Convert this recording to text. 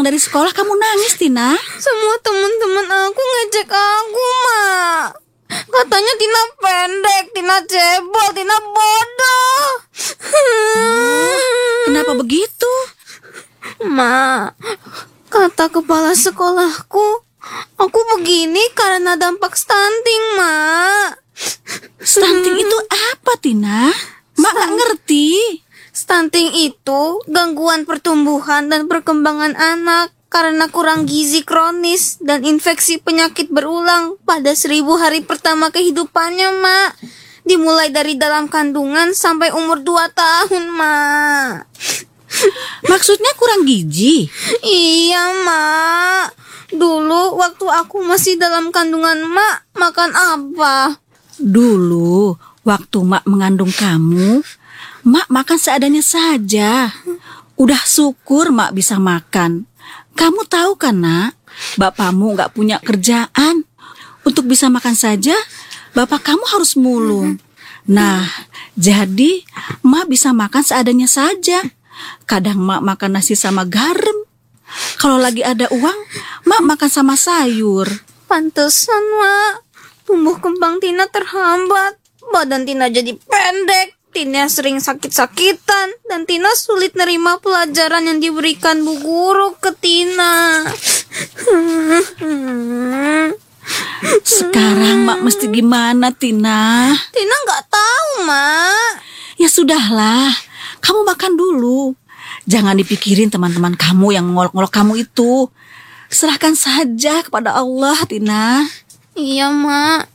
dari sekolah kamu nangis, Tina? Semua teman-teman aku ngejek aku, Mak. Katanya Tina pendek, Tina cebol, Tina bodoh. Kenapa begitu? Mak, kata kepala sekolahku, aku begini karena dampak stunting, Mak. Stunting itu apa, Tina? Mak gak ngerti. Stunting itu gangguan pertumbuhan dan perkembangan anak karena kurang gizi kronis dan infeksi penyakit berulang pada 1000 hari pertama kehidupannya, Mak. Dimulai dari dalam kandungan sampai umur 2 tahun, Mak. Maksudnya kurang gizi? Iya, Mak. Dulu waktu aku masih dalam kandungan Mak, makan apa? Dulu, waktu Mak mengandung kamu, Mak makan seadanya saja. Udah syukur Mak bisa makan. Kamu tahu kan, Nak? Bapakmu gak punya kerjaan. Untuk bisa makan saja, bapak kamu harus mulung. Nah, jadi Mak bisa makan seadanya saja. Kadang Mak makan nasi sama garam. Kalau lagi ada uang, Mak makan sama sayur. Pantesan, Mak. Tumbuh kembang Tina terhambat. Badan Tina jadi pendek. Tina sering sakit-sakitan. Dan Tina sulit nerima pelajaran yang diberikan Bu Guru ke Tina. Sekarang Mak mesti gimana, Tina? Tina gak tahu, Mak. Ya sudahlah, kamu makan dulu. Jangan dipikirin teman-teman kamu yang ngolok-ngolok kamu itu. Serahkan saja kepada Allah, Tina. Iya, Mak.